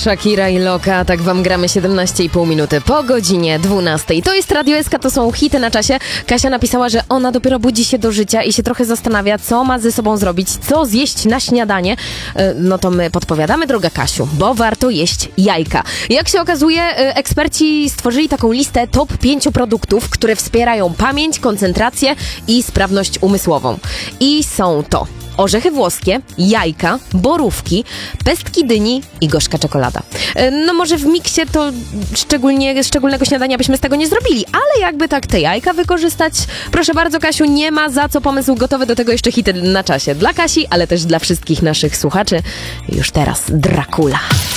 Shakira i Loka, tak wam gramy 17,5 minuty po godzinie 12. To jest Radio SK, to są hity na czasie. Kasia napisała, że ona dopiero budzi się do życia i się trochę zastanawia, co ma ze sobą zrobić, co zjeść na śniadanie. No to my podpowiadamy, droga Kasiu, bo warto jeść jajka. Jak się okazuje, eksperci stworzyli taką listę top 5 produktów, które wspierają pamięć, koncentrację i sprawność umysłową. I są to orzechy włoskie, jajka, borówki, pestki dyni i gorzka czekolada. No może w miksie to szczególnego śniadania byśmy z tego nie zrobili, ale jakby tak te jajka wykorzystać, proszę bardzo Kasiu, nie ma za co, pomysł gotowy, do tego jeszcze hity na czasie. Dla Kasi, ale też dla wszystkich naszych słuchaczy. Już teraz Dracula.